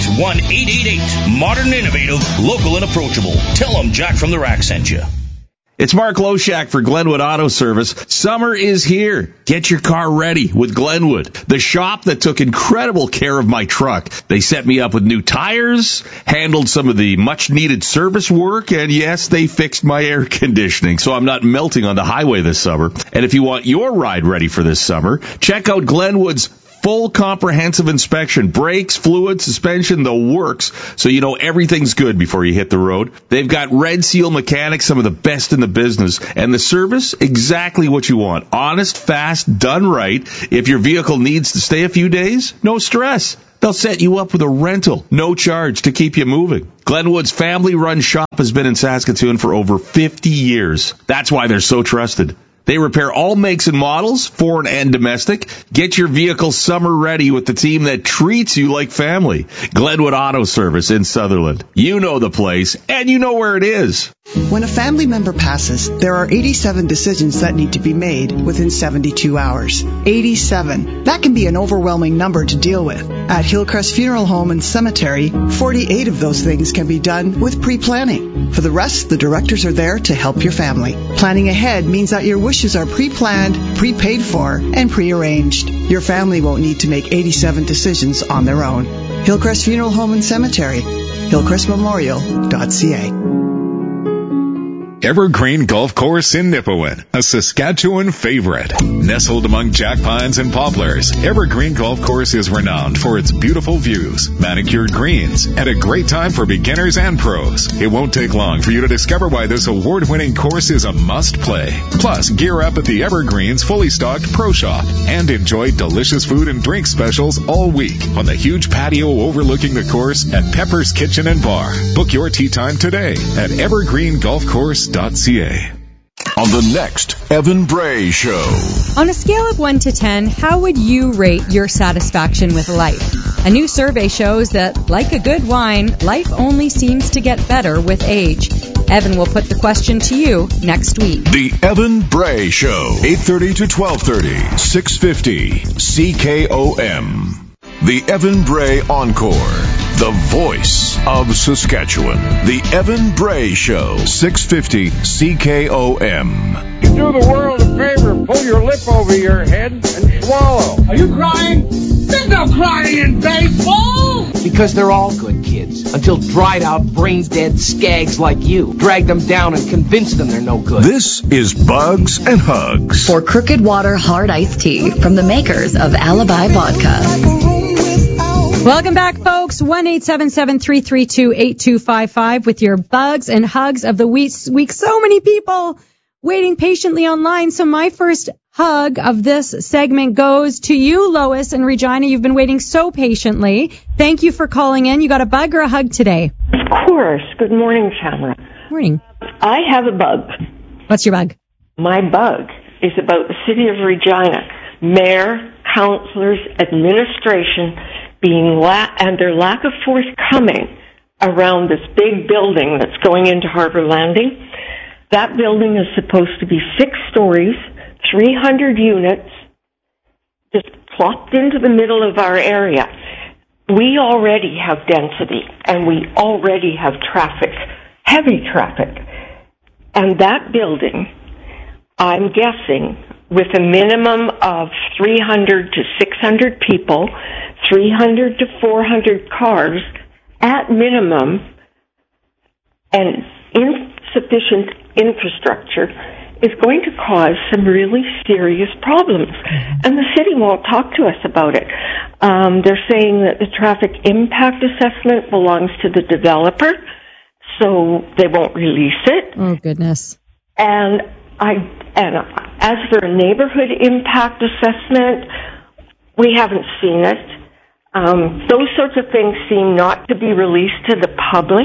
306-948-1888. Modern, innovative, local, and approachable. Tell them Jack from the Rack sent you. It's Mark Loshak for Glenwood Auto Service. Summer is here. Get your car ready with Glenwood, the shop that took incredible care of my truck. They set me up with new tires, handled some of the much-needed service work, and yes, they fixed my air conditioning, so I'm not melting on the highway this summer. And if you want your ride ready for this summer, check out Glenwood's full comprehensive inspection, brakes, fluid, suspension, the works, so you know everything's good before you hit the road. They've got Red Seal mechanics, some of the best in the business, and the service, exactly what you want. Honest, fast, done right. If your vehicle needs to stay a few days, no stress. They'll set you up with a rental, no charge to keep you moving. Glenwood's family-run shop has been in Saskatoon for over 50 years. That's why they're so trusted. They repair all makes and models, foreign and domestic. Get your vehicle summer ready with the team that treats you like family. Glenwood Auto Service in Sutherland. You know the place, and you know where it is. When a family member passes, there are 87 decisions that need to be made within 72 hours. 87. That can be an overwhelming number to deal with. At Hillcrest Funeral Home and Cemetery, 48 of those things can be done with pre-planning. For the rest, the directors are there to help your family. Planning ahead means that your wishes are pre-planned, prepaid for, and pre-arranged. Your family won't need to make 87 decisions on their own. Hillcrest Funeral Home and Cemetery, hillcrestmemorial.ca. Evergreen Golf Course in Nipawin, a Saskatchewan favorite. Nestled among jack pines and poplars, Evergreen Golf Course is renowned for its beautiful views, manicured greens, and a great time for beginners and pros. It won't take long for you to discover why this award-winning course is a must-play. Plus, gear up at the Evergreen's fully stocked Pro Shop and enjoy delicious food and drink specials all week on the huge patio overlooking the course at Pepper's Kitchen and Bar. Book your tee time today at evergreengolfcourse.ca. On the next Evan Bray Show. On a scale of 1 to 10, how would you rate your satisfaction with life? A new survey shows that, like a good wine, life only seems to get better with age. Evan will put the question to you next week. The Evan Bray Show, 8:30 to 12:30, 650 CKOM. The Evan Bray Encore. The voice of Saskatchewan. The Evan Bray Show, 650 CKOM. You do the world a favor, pull your lip over your head and swallow. Are you crying? There's no crying in baseball! Because they're all good kids, until dried out, brain dead skags like you drag them down and convince them they're no good. This is Bugs and Hugs. For Crooked Water Hard Iced Tea from the makers of Alibi Vodka. Welcome back, folks. 1-877-332-8255 with your Bugs and Hugs of the week. So many people waiting patiently online. So my first hug of this segment goes to you, Lois and Regina. You've been waiting so patiently. Thank you for calling in. You got a bug or a hug today? Of course. Good morning, Tamara. Morning. I have a bug. What's your bug? My bug is about the city of Regina. Mayor, councillors, administration and their lack of forthcoming around this big building that's going into Harbor Landing. That building is supposed to be 6 stories, 300 units, just plopped into the middle of our area. We already have density, and we already have traffic, heavy traffic. And that building, I'm guessing, with a minimum of 300 to 600 people, 300 to 400 cars at minimum, and insufficient infrastructure is going to cause some really serious problems. And the city won't talk to us about it. They're saying that the traffic impact assessment belongs to the developer, so they won't release it. Oh, goodness. And as for a neighborhood impact assessment, we haven't seen it. Those sorts of things seem not to be released to the public.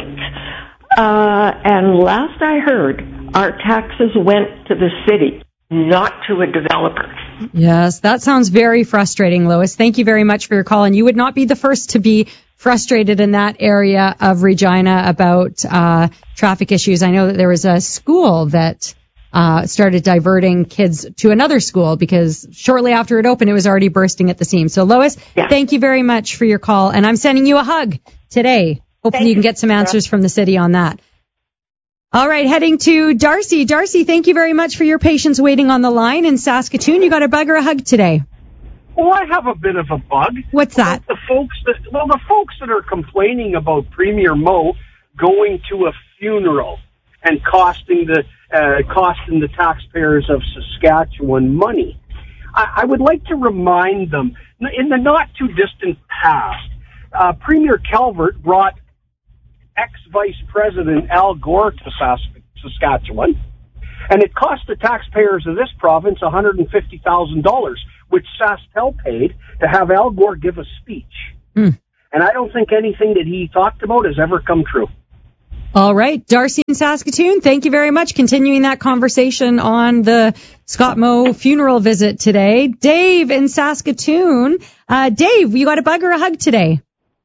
And last I heard, our taxes went to the city, not to a developer. Yes, that sounds very frustrating, Lois. Thank you very much for your call. And you would not be the first to be frustrated in that area of Regina about traffic issues. I know that there was a school that started diverting kids to another school because shortly after it opened, it was already bursting at the seams. So, Lois, Thank you very much for your call. And I'm sending you a hug today. Hopefully you can get some answers from the city on that. All right, heading to Darcy. Darcy, thank you very much for your patience waiting on the line in Saskatoon. You got a bug or a hug today? Well, I have a bit of a bug. What's that? The folks that are complaining about Premier Moe going to a funeral and costing the taxpayers of Saskatchewan money. I would like to remind them, in the not-too-distant past, Premier Calvert brought ex-Vice President Al Gore to Saskatchewan, and it cost the taxpayers of this province $150,000, which SaskTel paid to have Al Gore give a speech. And I don't think anything that he talked about has ever come true. All right, Darcy in Saskatoon, thank you very much. Continuing that conversation on the Scott Moe funeral visit today. Dave in Saskatoon. Dave, you got a bug or a hug today?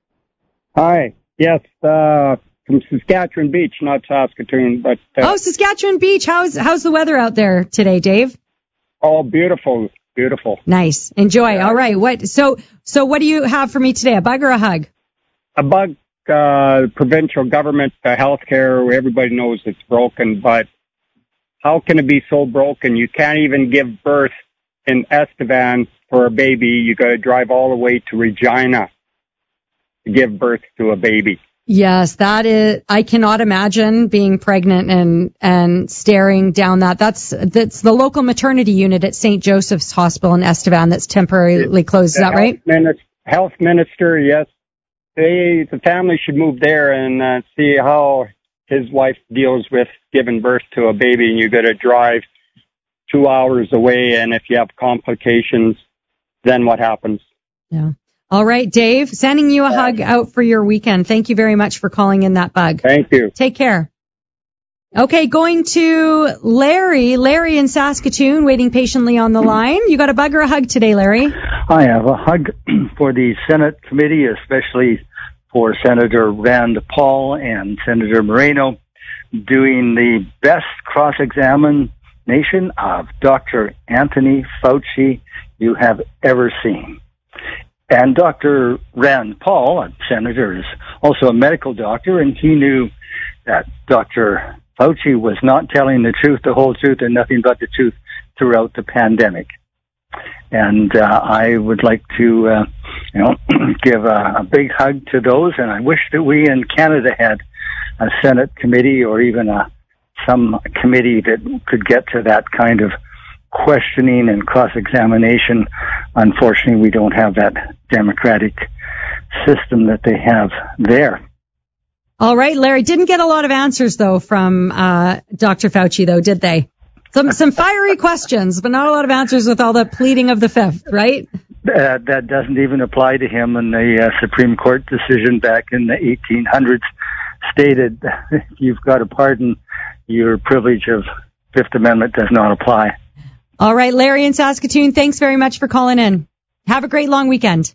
Hi. Yes, from Saskatchewan Beach, not Saskatoon, but Saskatchewan Beach. How's the weather out there today, Dave? Oh, beautiful. Nice. Enjoy. Yeah. All right. So what do you have for me today? A bug or a hug? A bug. Provincial government healthcare. Everybody knows it's broken, but how can it be so broken? You can't even give birth in Estevan for a baby. You got to drive all the way to Regina to give birth to a baby. Yes, that is. I cannot imagine being pregnant and staring down that. That's the local maternity unit at St. Joseph's Hospital in Estevan that's temporarily closed. Is that right? Health minister, yes. The family should move there and see how his wife deals with giving birth to a baby, and you got to drive 2 hours away, and if you have complications, then what happens? Yeah. All right, Dave, sending you a hug out for your weekend. Thank you very much for calling in that bug. Thank you. Take care. Okay, going to Larry. Larry in Saskatoon, waiting patiently on the line. You got a bug or a hug today, Larry? I have a hug for the Senate committee, especially for Senator Rand Paul and Senator Moreno, doing the best cross-examination of Dr. Anthony Fauci you have ever seen. And Dr. Rand Paul, a senator, is also a medical doctor, and he knew that Dr. Fauci was not telling the truth, the whole truth, and nothing but the truth throughout the pandemic. And I would like to, give a big hug to those, and I wish that we in Canada had a Senate committee or even some committee that could get to that kind of questioning and cross-examination. Unfortunately, we don't have that democratic system that they have there. All right, Larry, didn't get a lot of answers, though, from Dr. Fauci, though, did they? Some fiery questions, but not a lot of answers with all the pleading of the fifth, right? That doesn't even apply to him. And the Supreme Court decision back in the 1800s stated if you've got a pardon, your privilege of Fifth Amendment does not apply. All right, Larry in Saskatoon, thanks very much for calling in. Have a great long weekend.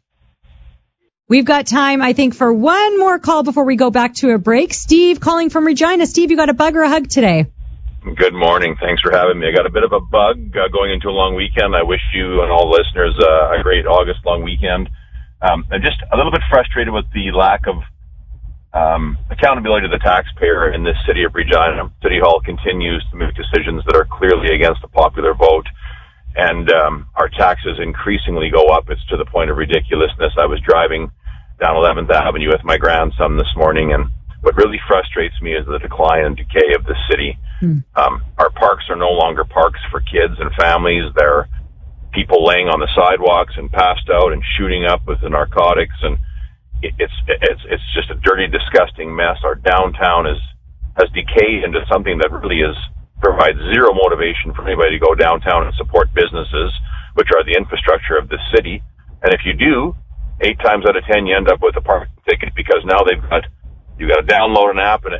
We've got time, I think, for one more call before we go back to a break. Steve calling from Regina. Steve, you got a bug or a hug today? Good morning. Thanks for having me. I got a bit of a bug going into a long weekend. I wish you and all the listeners a great August long weekend. I'm just a little bit frustrated with the lack of accountability to the taxpayer in this city of Regina. City Hall continues to make decisions that are clearly against the popular vote, and our taxes increasingly go up. It's to the point of ridiculousness. I was driving down 11th Avenue with my grandson this morning, and what really frustrates me is the decline and decay of the city. Our parks are no longer parks for kids and families. They're people laying on the sidewalks and passed out and shooting up with the narcotics, and it's just a dirty, disgusting mess. Our downtown has decayed into something that really provides zero motivation for anybody to go downtown and support businesses, which are the infrastructure of the city. And if you do, 8 times out of 10, you end up with a parking ticket because now you got to download an app, and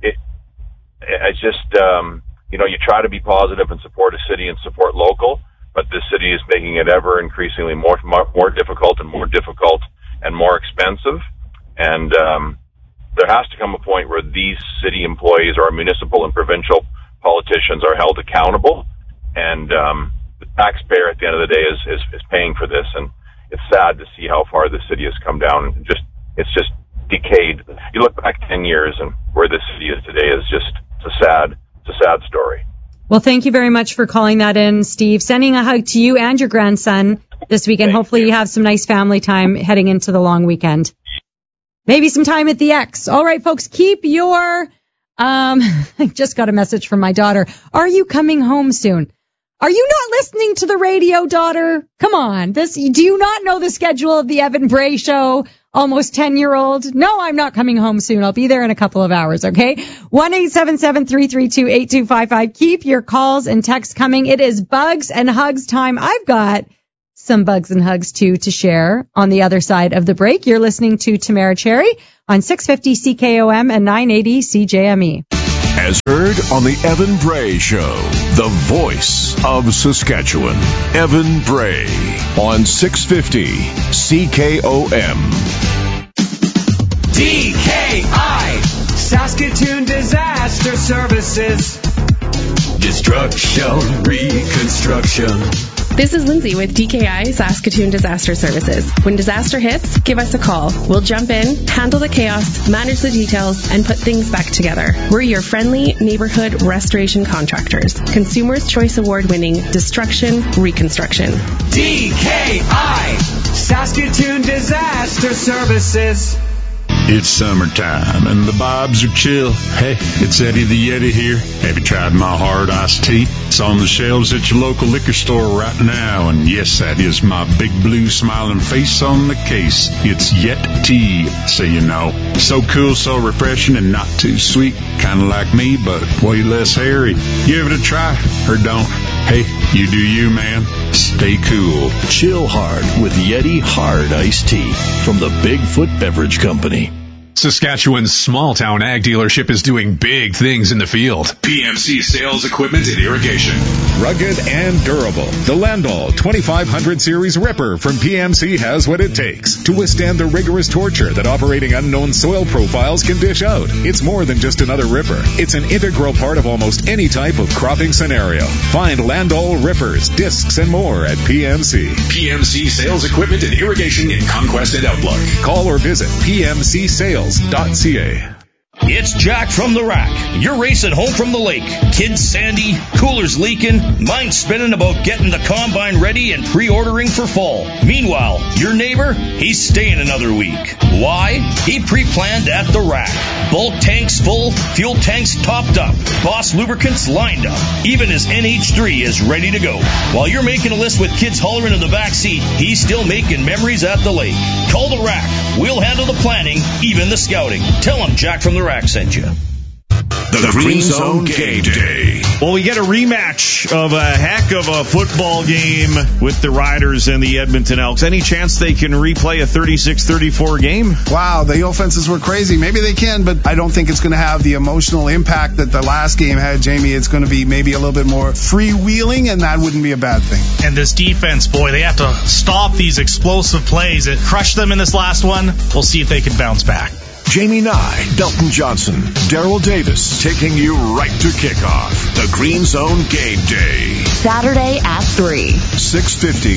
it's just, you try to be positive and support a city and support local, but this city is making it ever increasingly more difficult and more difficult and more expensive. And there has to come a point where these city employees or municipal and provincial politicians are held accountable, and the taxpayer at the end of the day is paying for this. And it's sad to see how far the city has come down. It's just decayed. You look back 10 years, and where this city is today is just It's a sad story. Well, thank you very much for calling that in, Steve. Sending a hug to you and your grandson this weekend. Hopefully you have some nice family time heading into the long weekend. Maybe some time at the X. All right, folks, keep your, I just got a message from my daughter. Are you coming home soon? Are you not listening to the radio, daughter? Come on. Do you not know the schedule of the Evan Bray show? Almost 10-year-old. No, I'm not coming home soon. I'll be there in a couple of hours, okay? 1-877-332-8255. Keep your calls and texts coming. It is Bugs and Hugs time. I've got some Bugs and Hugs, too, to share on the other side of the break. You're listening to Tamara Cherry on 650 CKOM and 980 CJME. As heard on the Evan Bray Show, the voice of Saskatchewan. Evan Bray on 650 CKOM. DKI, Saskatoon Disaster Services. Destruction, reconstruction. This is Lindsay with DKI Saskatoon Disaster Services. When disaster hits, give us a call. We'll jump in, handle the chaos, manage the details, and put things back together. We're your friendly neighborhood restoration contractors. Consumers' Choice Award-winning Destruction Reconstruction. DKI Saskatoon Disaster Services. It's summertime and the vibes are chill. Hey, it's Eddie the Yeti here. Have you tried my hard iced tea? It's on the shelves at your local liquor store right now. And yes, that is my big blue smiling face on the case. It's Yet Tea, so you know. So cool, so refreshing, and not too sweet. Kind of like me, but way less hairy. Give it a try, or don't. Hey, you do you, man. Stay cool. Chill hard with Yeti Hard Iced Tea from the Bigfoot Beverage Company. Saskatchewan's small-town ag dealership is doing big things in the field. PMC Sales Equipment and Irrigation. Rugged and durable. The Landau 2500 Series Ripper from PMC has what it takes to withstand the rigorous torture that operating unknown soil profiles can dish out. It's more than just another ripper. It's an integral part of almost any type of cropping scenario. Find Landau rippers, discs, and more at PMC. PMC Sales Equipment and Irrigation in Conquest and Outlook. Call or visit PMCSales.ca. It's Jack from the Rack. You're racing home from the lake. Kids sandy, coolers leaking, mind spinning about getting the combine ready and pre-ordering for fall. Meanwhile, your neighbor, he's staying another week. Why? He pre-planned at the Rack. Bulk tanks full, fuel tanks topped up, Boss lubricants lined up. Even his NH3 is ready to go. While you're making a list with kids hollering in the back seat, he's still making memories at the lake. Call the Rack. We'll handle the planning, even the scouting. Tell him Jack from the Rack sent you. The Green Zone Game Day. Well, we get a rematch of a heck of a football game with the Riders and the Edmonton Elks. Any chance they can replay a 36-34 game? Wow, the offenses were crazy. Maybe they can, but I don't think it's going to have the emotional impact that the last game had, Jamie. It's going to be maybe a little bit more freewheeling, and that wouldn't be a bad thing. And this defense, boy, they have to stop these explosive plays. It crushed them in this last one. We'll see if they can bounce back. Jamie Nye, Dalton Johnson, Daryl Davis, taking you right to kickoff. The Green Zone Game Day. Saturday at 3. 650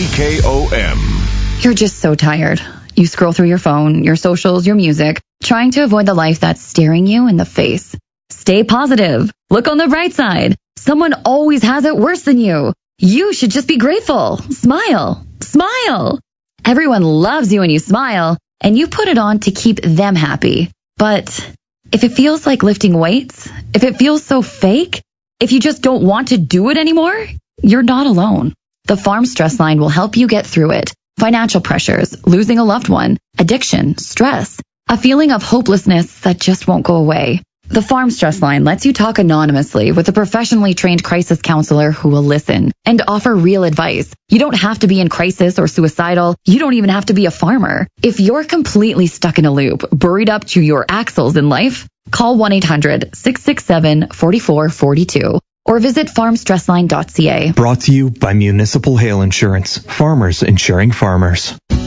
CKOM. You're just so tired. You scroll through your phone, your socials, your music, trying to avoid the life that's staring you in the face. Stay positive. Look on the bright side. Someone always has it worse than you. You should just be grateful. Smile. Smile. Everyone loves you when you smile. And you put it on to keep them happy. But if it feels like lifting weights, if it feels so fake, if you just don't want to do it anymore, you're not alone. The Farm Stress Line will help you get through it. Financial pressures, losing a loved one, addiction, stress, a feeling of hopelessness that just won't go away. The Farm Stress Line lets you talk anonymously with a professionally trained crisis counselor who will listen and offer real advice. You don't have to be in crisis or suicidal. You don't even have to be a farmer. If you're completely stuck in a loop, buried up to your axles in life, call 1-800-667-4442 or visit farmstressline.ca. Brought to you by Municipal Hail Insurance. Farmers insuring farmers.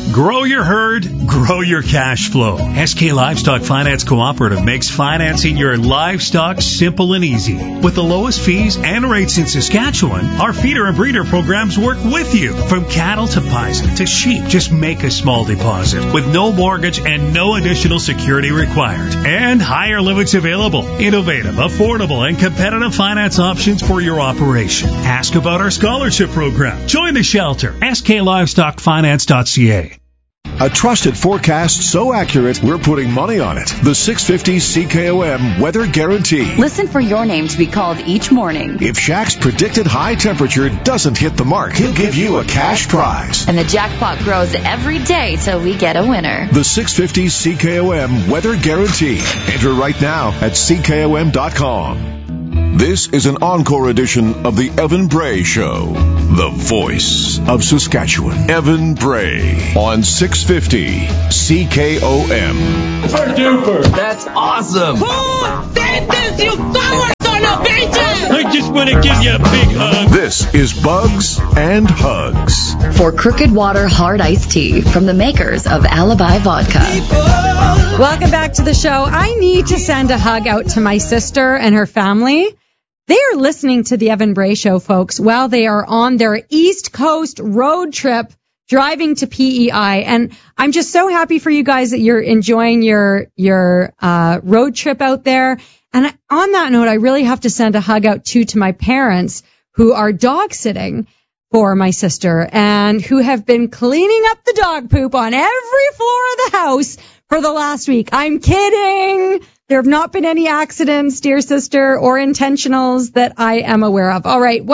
Grow your herd, grow your cash flow. SK Livestock Finance Cooperative makes financing your livestock simple and easy. With the lowest fees and rates in Saskatchewan, our feeder and breeder programs work with you. From cattle to bison to sheep, just make a small deposit with no mortgage and no additional security required. And higher limits available. Innovative, affordable, and competitive finance options for your operation. Ask about our scholarship program. Join the shelter. SKLivestockFinance.ca. A trusted forecast so accurate, we're putting money on it. The 650 CKOM Weather Guarantee. Listen for your name to be called each morning. If Shaq's predicted high temperature doesn't hit the mark, he'll give you a cash prize. And the jackpot grows every day till we get a winner. The 650 CKOM Weather Guarantee. Enter right now at CKOM.com. This is an encore edition of the Evan Bray Show, the voice of Saskatchewan. Evan Bray on 650 CKOM. Super duper. That's awesome. Who said this, you coward son of bitches? I just want to give you a big hug. This is Bugs and Hugs. For Crooked Water Hard Iced Tea from the makers of Alibi Vodka. Welcome back to the show. I need to send a hug out to my sister and her family. They are listening to the Evan Bray Show, folks, while they are on their East Coast road trip driving to PEI. And I'm just so happy for you guys that you're enjoying your road trip out there. And on that note, I really have to send a hug out to my parents who are dog sitting for my sister and who have been cleaning up the dog poop on every floor of the house for the last week. I'm kidding. There have not been any accidents, dear sister, or intentionals that I am aware of. All right,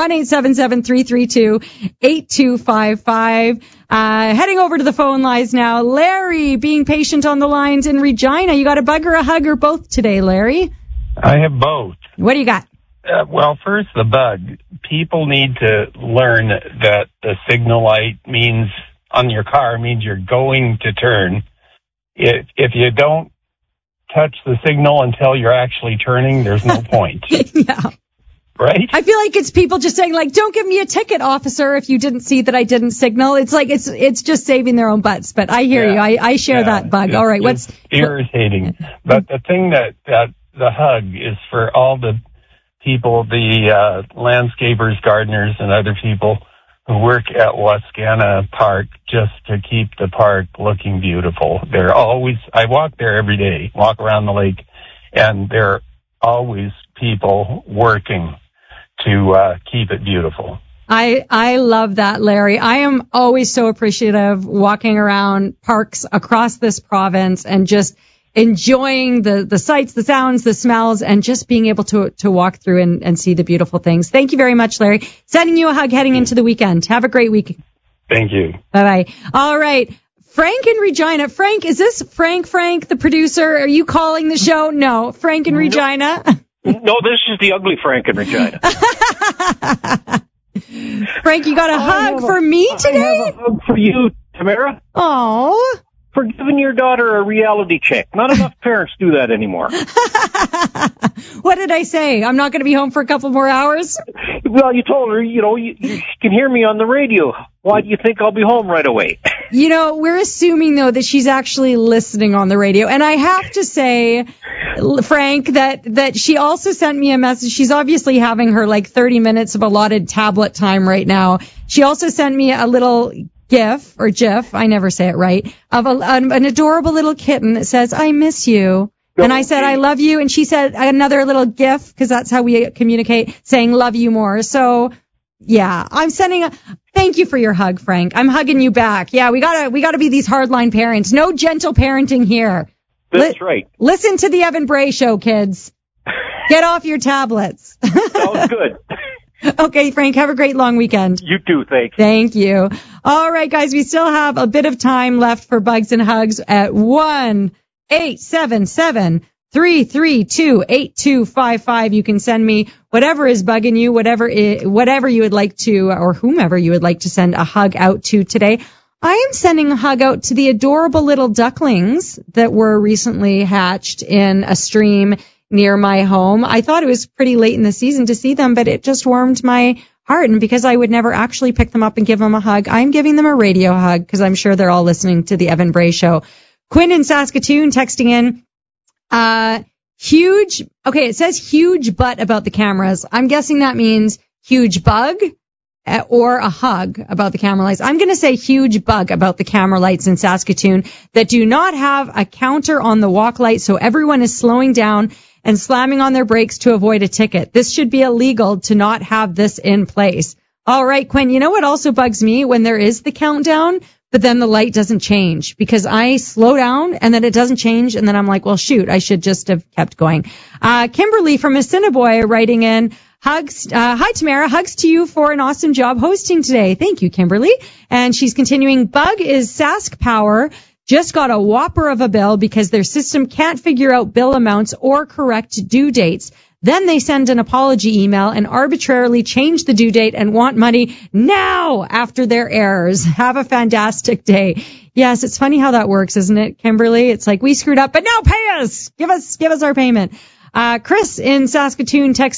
1-877-332-8255. Heading over to the phone lines now. Larry, being patient on the lines in Regina. You got a bug or a hug or both today, Larry? I have both. What do you got? Well, first, the bug. People need to learn that the signal light means on your car means you're going to turn. If you don't touch the signal until you're actually turning, there's no point. Yeah. Right? I feel like it's people just saying, like, don't give me a ticket, officer, if you didn't see that I didn't signal. It's like it's just saving their own butts. But I hear you. I share that bug. All right. It's irritating. But the thing that the hug is for all the people, the landscapers, gardeners, and other people who work at Wascana Park just to keep the park looking beautiful. I walk there every day, walk around the lake, and there are always people working to keep it beautiful. I love that, Larry. I am always so appreciative walking around parks across this province and just enjoying the sights, the sounds, the smells, and just being able to walk through and see the beautiful things. Thank you very much, Larry. Sending you a hug heading into the weekend. Have a great week. Thank you. Bye-bye. All right. Frank in Regina. Frank, is this Frank, the producer? Are you calling the show? No. Frank in Regina? No, this is the ugly Frank in Regina. Frank, you got a hug for me today? I have a hug for you, Tamara. Oh. For giving your daughter a reality check. Not enough parents do that anymore. What did I say? I'm not going to be home for a couple more hours? Well, you told her, you can hear me on the radio. Why do you think I'll be home right away? We're assuming, though, that she's actually listening on the radio. And I have to say, Frank, that she also sent me a message. She's obviously having her 30 minutes of allotted tablet time right now. She also sent me a little GIF, I never say it right, of an adorable little kitten that says, I miss you. And I said, I love you. And she said another little GIF, because that's how we communicate, saying love you more. So, yeah, I'm sending thank you for your hug, Frank. I'm hugging you back. Yeah, we gotta be these hardline parents. No gentle parenting here. That's right. Listen to the Evan Bray Show, kids. Get off your tablets. Sounds good. Okay, Frank, have a great long weekend. You too, thanks. Thank you. All right, guys, we still have a bit of time left for Bugs and Hugs at 1-877-332-8255. You can send me whatever is bugging you, whatever you would like to, or whomever you would like to send a hug out to today. I am sending a hug out to the adorable little ducklings that were recently hatched in a stream near my home. I thought it was pretty late in the season to see them, but it just warmed my heart. And because I would never actually pick them up and give them a hug, I'm giving them a radio hug because I'm sure they're all listening to the Evan Bray Show. Quinn in Saskatoon texting in, huge. Okay, it says huge butt about the cameras. I'm guessing that means huge bug or a hug about the camera lights. I'm going to say huge bug about the camera lights in Saskatoon that do not have a counter on the walk light, so everyone is slowing down and slamming on their brakes to avoid a ticket. This should be illegal to not have this in place. All right, Quinn, you know what also bugs me? When there is the countdown, but then the light doesn't change, because I slow down and then it doesn't change, and then I'm like, well, shoot, I should just have kept going. Kimberly from Assiniboia writing in, hugs, hi Tamara, hugs to you for an awesome job hosting today. Thank you, Kimberly. And she's continuing, bug is Sask Power. Just got a whopper of a bill because their system can't figure out bill amounts or correct due dates. Then they send an apology email and arbitrarily change the due date and want money now after their errors. Have a fantastic day. Yes, it's funny how that works, isn't it, Kimberly? It's like, we screwed up, but now pay us. Give us our payment. Chris in Saskatoon texts